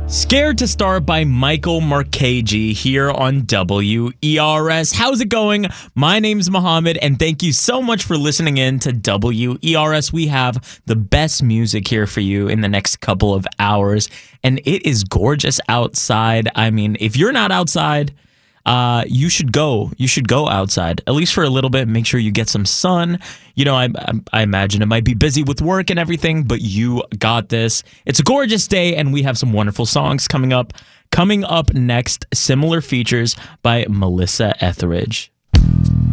Scared to Start by Michael Marcheggi here on WERS. How's it going? My name's Mohammed, and thank you so much for listening in to WERS. We have the best music here for you in the next couple of hours, and it is gorgeous outside. I mean, if you're not outside, you should go. You should go outside, at least for a little bit. Make sure you get some sun. You know, I imagine it might be busy with work and everything, but you got this. It's a gorgeous day, and we have some wonderful songs coming up. Coming up next, Similar Features by Melissa Etheridge.